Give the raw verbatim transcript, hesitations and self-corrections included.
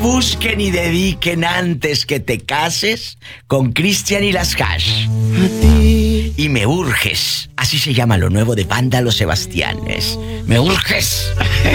Busquen y dediquen antes que te cases con Cristian y las Hash. A ti. Y Me Urges. Así se llama lo nuevo de Banda Los Sebastianes. Me Urges.